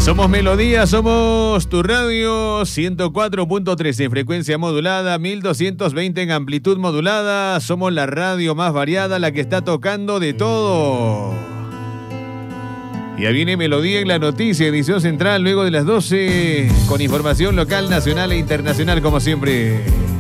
Somos Melodía, somos tu radio, 104.3 en frecuencia modulada, 1220 en amplitud modulada. Somos la radio más variada, la que está tocando de todo. Ya viene Melodía en la noticia, edición central, luego de las 12, con información local, nacional e internacional, como siempre.